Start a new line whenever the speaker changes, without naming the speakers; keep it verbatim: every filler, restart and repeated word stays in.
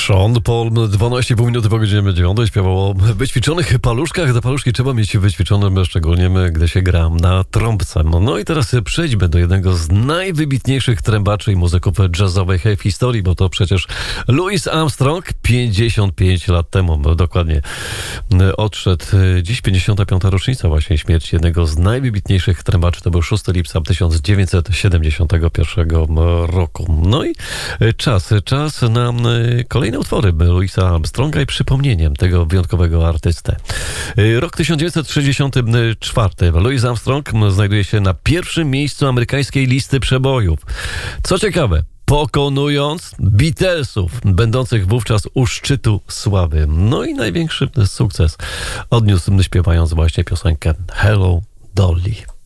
Sean Paul, dwanaście pół minuty po godzinie dziewiątej, śpiewał o wyćwiczonych paluszkach. Te paluszki trzeba mieć wyćwiczone, szczególnie gdy się gra na trąbce. No i teraz przejdźmy do jednego z najwybitniejszych trębaczy i muzyków jazzowych w historii, bo to przecież Louis Armstrong pięćdziesiąt pięć lat temu dokładnie odszedł. Dziś pięćdziesiąta piąta rocznica właśnie śmierci jednego z najwybitniejszych trębaczy. To był szóstego lipca tysiąc dziewięćset siedemdziesiątego pierwszego roku. No i czas, czas na kolejne utwory Louisa Armstronga i przypomnieniem tego wyjątkowego artystę. Rok tysiąc dziewięćset sześćdziesiąty czwarty. Louis Armstrong znajduje się na pierwszym miejscu amerykańskiej listy przebojów. Co ciekawe, pokonując Beatlesów, będących wówczas u szczytu sławy. No i największy sukces odniósł, śpiewając właśnie piosenkę Hello Dolly.